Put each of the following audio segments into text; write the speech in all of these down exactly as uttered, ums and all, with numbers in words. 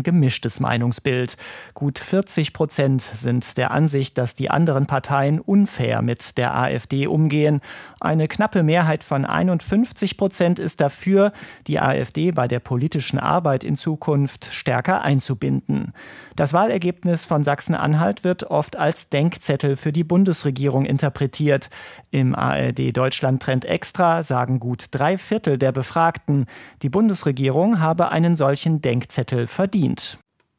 ein gemischtes Meinungsbild. Gut vierzig Prozent sind der Ansicht, dass die anderen Parteien unfair mit der AfD umgehen. Eine knappe Mehrheit von einundfünfzig Prozent ist dafür, die AfD bei der politischen Arbeit in Zukunft stärker einzubinden. Das Wahlergebnis von Sachsen-Anhalt wird oft als Denkzettel für die Bundesregierung interpretiert. Im A R D-Deutschland-Trend Extra sagen gut drei Viertel der Befragten, die Bundesregierung habe einen solchen Denkzettel verdient.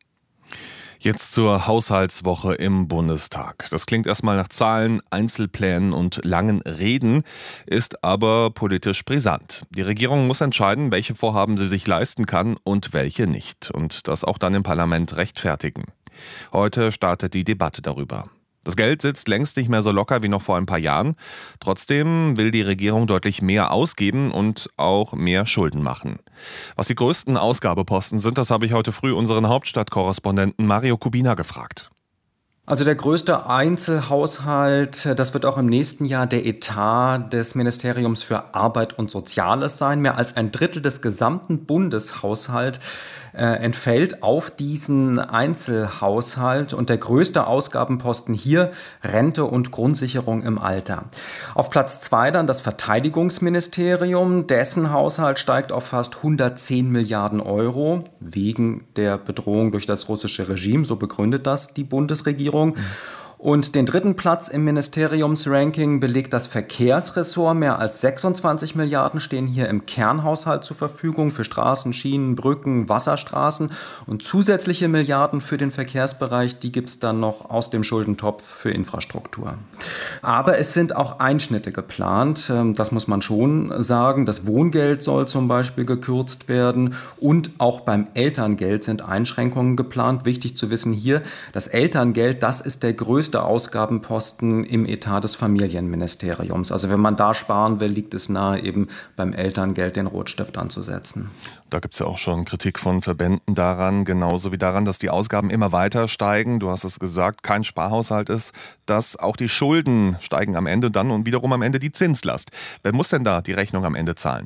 Jetzt zur Haushaltswoche im Bundestag. Das klingt erstmal nach Zahlen, Einzelplänen und langen Reden, ist aber politisch brisant. Die Regierung muss entscheiden, welche Vorhaben sie sich leisten kann und welche nicht. Und das auch dann im Parlament rechtfertigen. Heute startet die Debatte darüber. Das Geld sitzt längst nicht mehr so locker wie noch vor ein paar Jahren. Trotzdem will die Regierung deutlich mehr ausgeben und auch mehr Schulden machen. Was die größten Ausgabeposten sind, das habe ich heute früh unseren Hauptstadtkorrespondenten Mario Kubina gefragt. Also der größte Einzelhaushalt, das wird auch im nächsten Jahr der Etat des Ministeriums für Arbeit und Soziales sein. Mehr als ein Drittel des gesamten Bundeshaushalts äh, entfällt auf diesen Einzelhaushalt. Und der größte Ausgabenposten hier Rente und Grundsicherung im Alter. Auf Platz zwei dann das Verteidigungsministerium. Dessen Haushalt steigt auf fast hundertzehn Milliarden Euro wegen der Bedrohung durch das russische Regime. So begründet das die Bundesregierung. Und den dritten Platz im Ministeriumsranking belegt das Verkehrsressort. Mehr als sechsundzwanzig Milliarden stehen hier im Kernhaushalt zur Verfügung für Straßen, Schienen, Brücken, Wasserstraßen. Und zusätzliche Milliarden für den Verkehrsbereich, die gibt es dann noch aus dem Schuldentopf für Infrastruktur. Aber es sind auch Einschnitte geplant. Das muss man schon sagen. Das Wohngeld soll zum Beispiel gekürzt werden. Und auch beim Elterngeld sind Einschränkungen geplant. Wichtig zu wissen hier, das Elterngeld, das ist der größte Ausgabenposten im Etat des Familienministeriums. Also wenn man da sparen will, liegt es nahe, eben beim Elterngeld den Rotstift anzusetzen. Da gibt es ja auch schon Kritik von Verbänden daran, genauso wie daran, dass die Ausgaben immer weiter steigen. Du hast es gesagt, kein Sparhaushalt ist, dass auch die Schulden steigen am Ende dann und wiederum am Ende die Zinslast. Wer muss denn da die Rechnung am Ende zahlen?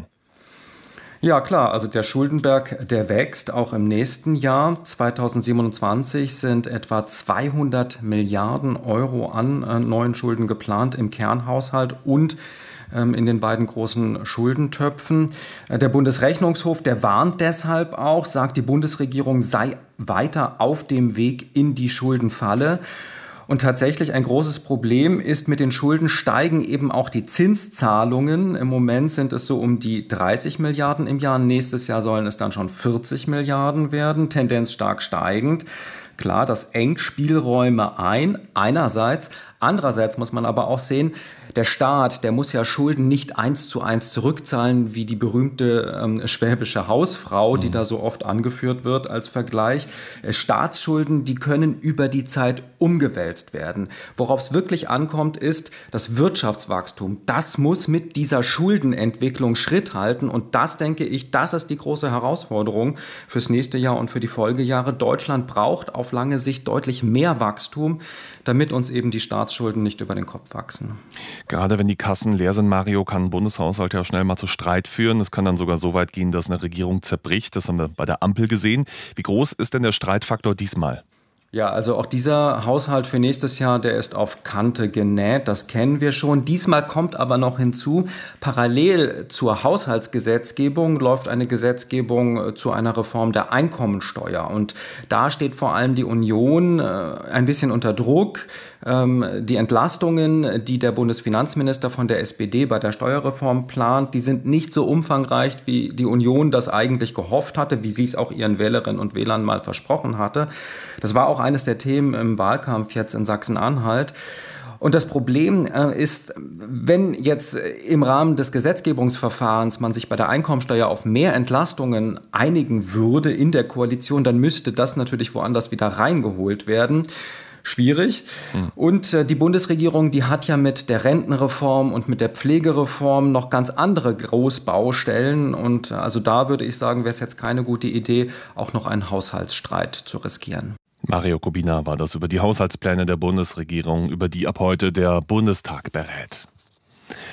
Ja klar, also der Schuldenberg, der wächst auch im nächsten Jahr. zweitausendsiebenundzwanzig sind etwa zweihundert Milliarden Euro an äh, neuen Schulden geplant im Kernhaushalt und ähm, in den beiden großen Schuldentöpfen. Äh, der Bundesrechnungshof, der warnt deshalb auch, sagt, die Bundesregierung sei weiter auf dem Weg in die Schuldenfalle. Und tatsächlich ein großes Problem ist, mit den Schulden steigen eben auch die Zinszahlungen. Im Moment sind es so um die dreißig Milliarden im Jahr. Nächstes Jahr sollen es dann schon vierzig Milliarden werden, Tendenz stark steigend. Klar, das engt Spielräume ein, einerseits. Andererseits muss man aber auch sehen, der Staat, der muss ja Schulden nicht eins zu eins zurückzahlen, wie die berühmte ähm, schwäbische Hausfrau, die da so oft angeführt wird als Vergleich. Äh, Staatsschulden, die können über die Zeit umgewälzt werden. Worauf es wirklich ankommt, ist das Wirtschaftswachstum. Das muss mit dieser Schuldenentwicklung Schritt halten. Und das, denke ich, das ist die große Herausforderung fürs nächste Jahr und für die Folgejahre. Deutschland braucht auf lange Sicht deutlich mehr Wachstum, damit uns eben die Staatsschulden nicht über den Kopf wachsen. Gerade wenn die Kassen leer sind, Mario, kann ein Bundeshaushalt ja schnell mal zu Streit führen. Es kann dann sogar so weit gehen, dass eine Regierung zerbricht. Das haben wir bei der Ampel gesehen. Wie groß ist denn der Streitfaktor diesmal? Ja, also auch dieser Haushalt für nächstes Jahr, der ist auf Kante genäht, das kennen wir schon. Diesmal kommt aber noch hinzu, parallel zur Haushaltsgesetzgebung läuft eine Gesetzgebung zu einer Reform der Einkommensteuer. Und da steht vor allem die Union äh, ein bisschen unter Druck. Ähm, die Entlastungen, die der Bundesfinanzminister von der S P D bei der Steuerreform plant, die sind nicht so umfangreich, wie die Union das eigentlich gehofft hatte, wie sie es auch ihren Wählerinnen und Wählern mal versprochen hatte. Das war auch eines der Themen im Wahlkampf jetzt in Sachsen-Anhalt. Und das Problem äh, ist, wenn jetzt im Rahmen des Gesetzgebungsverfahrens man sich bei der Einkommensteuer auf mehr Entlastungen einigen würde in der Koalition, dann müsste das natürlich woanders wieder reingeholt werden. Schwierig. Mhm. Und äh, die Bundesregierung, die hat ja mit der Rentenreform und mit der Pflegereform noch ganz andere Großbaustellen. Und äh, also da würde ich sagen, wäre es jetzt keine gute Idee, auch noch einen Haushaltsstreit zu riskieren. Mario Kubina war das über die Haushaltspläne der Bundesregierung, über die ab heute der Bundestag berät.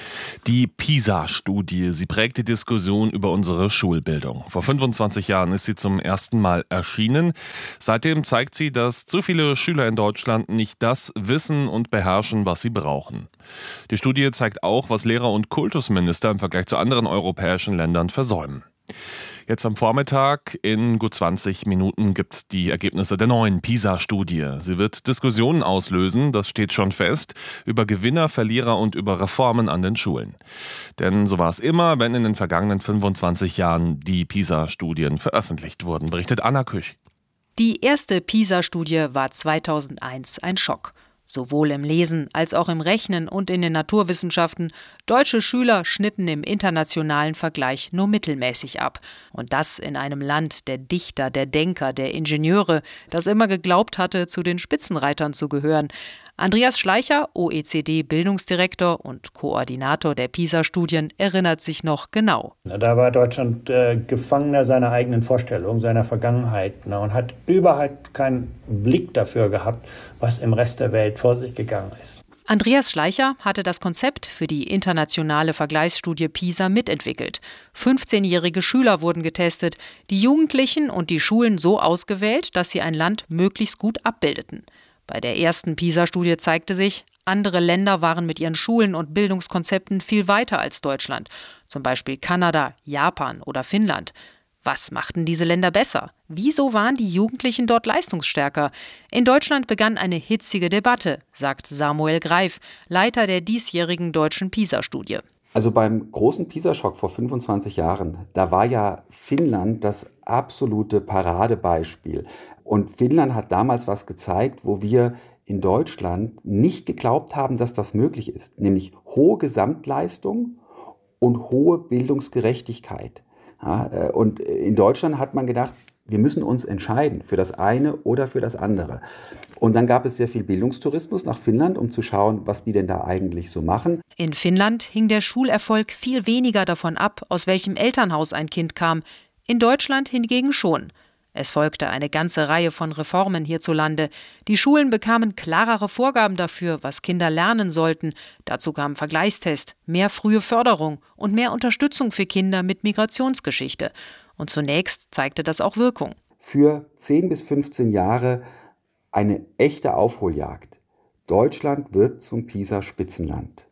Die PISA-Studie, sie prägt die Diskussion über unsere Schulbildung. Vor fünfundzwanzig Jahren ist sie zum ersten Mal erschienen. Seitdem zeigt sie, dass zu viele Schüler in Deutschland nicht das wissen und beherrschen, was sie brauchen. Die Studie zeigt auch, was Lehrer und Kultusminister im Vergleich zu anderen europäischen Ländern versäumen. Jetzt am Vormittag in gut zwanzig Minuten gibt es die Ergebnisse der neuen PISA-Studie. Sie wird Diskussionen auslösen, das steht schon fest, über Gewinner, Verlierer und über Reformen an den Schulen. Denn so war es immer, wenn in den vergangenen fünfundzwanzig Jahren die PISA-Studien veröffentlicht wurden, berichtet Anna Küch. Die erste PISA-Studie war zweitausendeins ein Schock. Sowohl im Lesen als auch im Rechnen und in den Naturwissenschaften. Deutsche Schüler schnitten im internationalen Vergleich nur mittelmäßig ab. Und das in einem Land der Dichter, der Denker, der Ingenieure, das immer geglaubt hatte, zu den Spitzenreitern zu gehören. Andreas Schleicher, O E C D-Bildungsdirektor und Koordinator der PISA-Studien, erinnert sich noch genau. Da war Deutschland äh, Gefangener seiner eigenen Vorstellung, seiner Vergangenheit, ne, und hat überhaupt keinen Blick dafür gehabt, was im Rest der Welt vor sich gegangen ist. Andreas Schleicher hatte das Konzept für die internationale Vergleichsstudie PISA mitentwickelt. fünfzehnjährige Schüler wurden getestet, die Jugendlichen und die Schulen so ausgewählt, dass sie ein Land möglichst gut abbildeten. Bei der ersten PISA-Studie zeigte sich, andere Länder waren mit ihren Schulen und Bildungskonzepten viel weiter als Deutschland. Zum Beispiel Kanada, Japan oder Finnland. Was machten diese Länder besser? Wieso waren die Jugendlichen dort leistungsstärker? In Deutschland begann eine hitzige Debatte, sagt Samuel Greif, Leiter der diesjährigen deutschen PISA-Studie. Also beim großen PISA-Schock vor fünfundzwanzig Jahren, da war ja Finnland das absolute Paradebeispiel. Und Finnland hat damals was gezeigt, wo wir in Deutschland nicht geglaubt haben, dass das möglich ist. Nämlich hohe Gesamtleistung und hohe Bildungsgerechtigkeit. Ja, und in Deutschland hat man gedacht, wir müssen uns entscheiden für das eine oder für das andere. Und dann gab es sehr viel Bildungstourismus nach Finnland, um zu schauen, was die denn da eigentlich so machen. In Finnland hing der Schulerfolg viel weniger davon ab, aus welchem Elternhaus ein Kind kam. In Deutschland hingegen schon. Es folgte eine ganze Reihe von Reformen hierzulande. Die Schulen bekamen klarere Vorgaben dafür, was Kinder lernen sollten. Dazu kam Vergleichstest, mehr frühe Förderung und mehr Unterstützung für Kinder mit Migrationsgeschichte. Und zunächst zeigte das auch Wirkung. Für zehn bis fünfzehn Jahre eine echte Aufholjagd. Deutschland wird zum PISA-Spitzenland.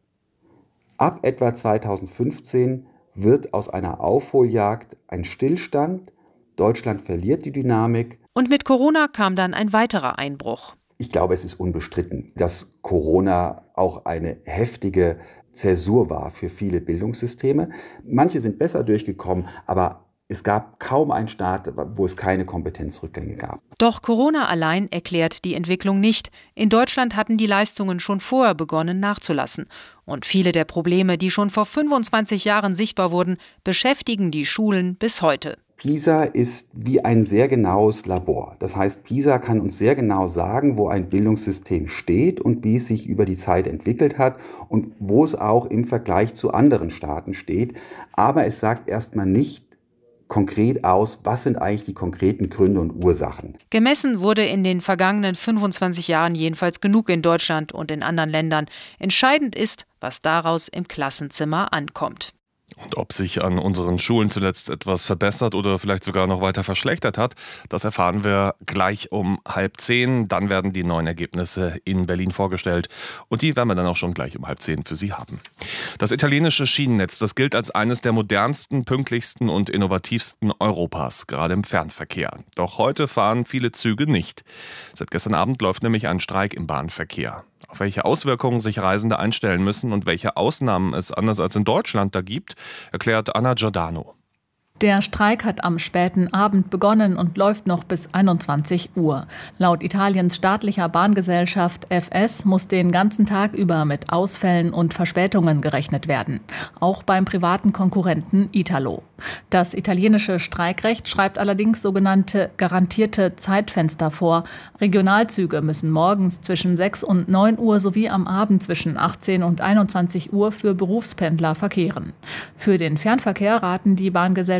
Ab etwa zweitausendfünfzehn wird aus einer Aufholjagd ein Stillstand. Deutschland verliert die Dynamik. Und mit Corona kam dann ein weiterer Einbruch. Ich glaube, es ist unbestritten, dass Corona auch eine heftige Zäsur war für viele Bildungssysteme. Manche sind besser durchgekommen, aber es gab kaum einen Staat, wo es keine Kompetenzrückgänge gab. Doch Corona allein erklärt die Entwicklung nicht. In Deutschland hatten die Leistungen schon vorher begonnen nachzulassen. Und viele der Probleme, die schon vor fünfundzwanzig Jahren sichtbar wurden, beschäftigen die Schulen bis heute. PISA ist wie ein sehr genaues Labor. Das heißt, PISA kann uns sehr genau sagen, wo ein Bildungssystem steht und wie es sich über die Zeit entwickelt hat und wo es auch im Vergleich zu anderen Staaten steht. Aber es sagt erstmal nicht konkret aus, was sind eigentlich die konkreten Gründe und Ursachen. Gemessen wurde in den vergangenen fünfundzwanzig Jahren jedenfalls genug in Deutschland und in anderen Ländern. Entscheidend ist, was daraus im Klassenzimmer ankommt. Und ob sich an unseren Schulen zuletzt etwas verbessert oder vielleicht sogar noch weiter verschlechtert hat, das erfahren wir gleich um halb zehn. Dann werden die neuen Ergebnisse in Berlin vorgestellt und die werden wir dann auch schon gleich um halb zehn für Sie haben. Das italienische Schienennetz, das gilt als eines der modernsten, pünktlichsten und innovativsten Europas, gerade im Fernverkehr. Doch heute fahren viele Züge nicht. Seit gestern Abend läuft nämlich ein Streik im Bahnverkehr. Auf welche Auswirkungen sich Reisende einstellen müssen und welche Ausnahmen es anders als in Deutschland da gibt, erklärt Anna Giordano. Der Streik hat am späten Abend begonnen und läuft noch bis einundzwanzig Uhr. Laut Italiens staatlicher Bahngesellschaft F S muss den ganzen Tag über mit Ausfällen und Verspätungen gerechnet werden. Auch beim privaten Konkurrenten Italo. Das italienische Streikrecht schreibt allerdings sogenannte garantierte Zeitfenster vor. Regionalzüge müssen morgens zwischen sechs und neun Uhr sowie am Abend zwischen achtzehn und einundzwanzig Uhr für Berufspendler verkehren. Für den Fernverkehr raten die Bahngesellschaften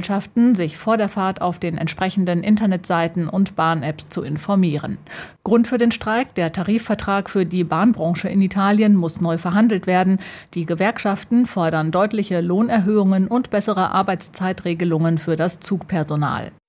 Fluggesellschaften, sich vor der Fahrt auf den entsprechenden Internetseiten und Bahn-Apps zu informieren. Grund für den Streik: der Tarifvertrag für die Bahnbranche in Italien muss neu verhandelt werden. Die Gewerkschaften fordern deutliche Lohnerhöhungen und bessere Arbeitszeitregelungen für das Zugpersonal.